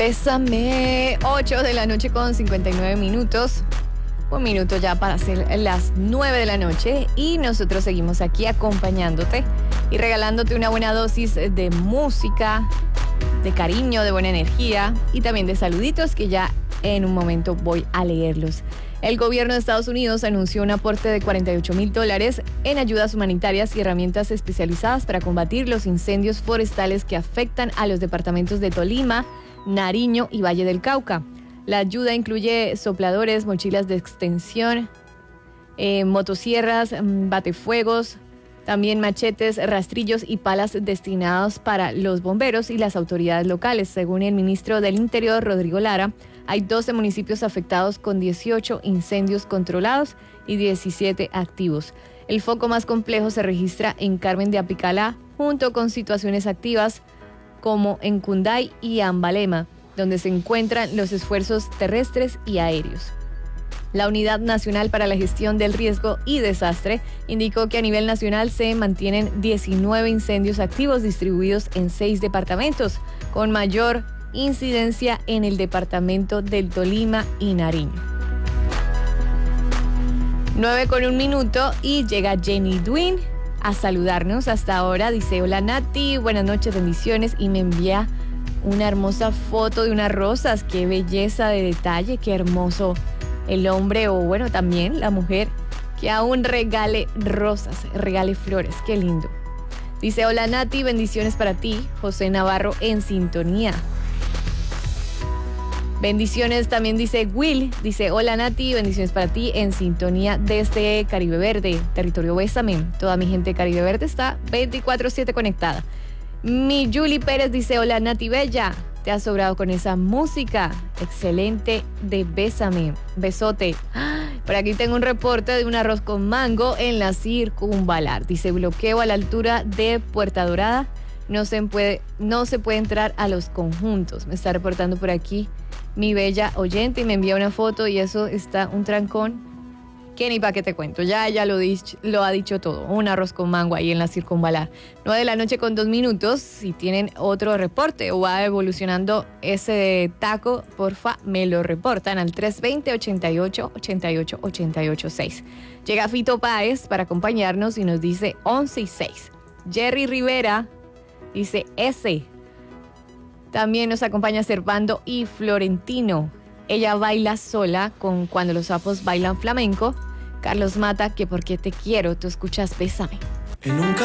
Bésame, 8 de la noche con 59 minutos. Un minuto ya para ser las 9 de la noche y nosotros seguimos aquí acompañándote y regalándote una buena dosis de música, de cariño, de buena energía y también de saluditos que ya en un momento voy a leerlos. El gobierno de Estados Unidos anunció un aporte de $48,000 en ayudas humanitarias y herramientas especializadas para combatir los incendios forestales que afectan a los departamentos de Tolima, Nariño y Valle del Cauca. La ayuda incluye sopladores, mochilas de extensión, motosierras, batefuegos, también machetes, rastrillos y palas destinados para los bomberos y las autoridades locales. Según el ministro del Interior, Rodrigo Lara, hay 12 municipios afectados con 18 incendios controlados y 17 activos. El foco más complejo se registra en Carmen de Apicalá, junto con situaciones activas como en Cunday y Ambalema, donde se encuentran los esfuerzos terrestres y aéreos. La Unidad Nacional para la Gestión del Riesgo y Desastre indicó que a nivel nacional se mantienen 19 incendios activos distribuidos en 6 departamentos, con mayor incidencia en el departamento del Tolima y Nariño. 9:01 y llega Jenny Dwin a saludarnos hasta ahora. Dice: hola Nati, buenas noches, bendiciones, y me envía una hermosa foto de unas rosas. Qué belleza de detalle, qué hermoso el hombre, o bueno, también la mujer, que aún regale rosas, regale flores, qué lindo. Dice: hola Nati, bendiciones para ti. José Navarro en sintonía. Bendiciones también dice Will, dice: hola Nati, bendiciones para ti, en sintonía desde Caribe Verde, territorio Bésame. Toda mi gente de Caribe Verde está 24/7 conectada. Mi Julie Pérez dice: hola Nati Bella, te has sobrado con esa música excelente de Bésame, besote. Por aquí tengo un reporte de un arroz con mango en la Circunvalar. Dice: bloqueo a la altura de Puerta Dorada, no se puede entrar a los conjuntos. Me está reportando por aquí mi bella oyente y me envía una foto y eso está un trancón que ni para qué te cuento. Ya lo ha dicho todo. Un arroz con mango ahí en la Circunvalar. 9 de la noche con 2 minutos. Si tienen otro reporte o va evolucionando ese taco, porfa, me lo reportan al 320-88-88-886. Llega Fito Páez para acompañarnos y nos dice 11:06. Jerry Rivera dice S. También nos acompaña Servando y Florentino. Ella baila sola con Cuando los sapos bailan flamenco. Carlos Mata, que porque te quiero, tú escuchas Bésame.